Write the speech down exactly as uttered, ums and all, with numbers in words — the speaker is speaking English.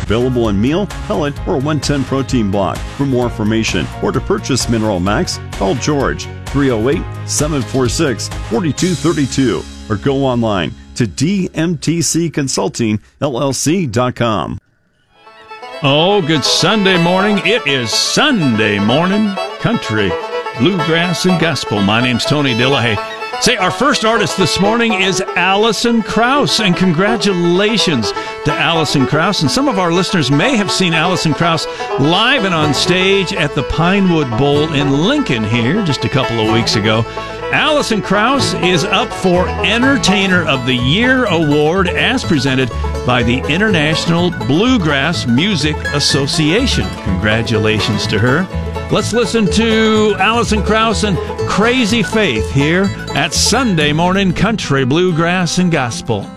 Available in meal, pellet, or one ten protein block. For more information or to purchase Mineral Max, call George three oh eight, seven four six, four two three two or go online to d m t c consulting l l c dot com. Oh, good Sunday morning. It is Sunday morning country, bluegrass, and gospel. My name's Tony Dillahay. Say, our first artist this morning is Alison Krauss, and congratulations to Alison Krauss. And some of our listeners may have seen Alison Krauss live and on stage at the Pinewood Bowl in Lincoln here just a couple of weeks ago. Alison Krauss is up for Entertainer of the Year Award as presented by the International Bluegrass Music Association. Congratulations to her. Let's listen to Alison Krauss and Crazy Faith here at Sunday Morning Country, Bluegrass, and Gospel.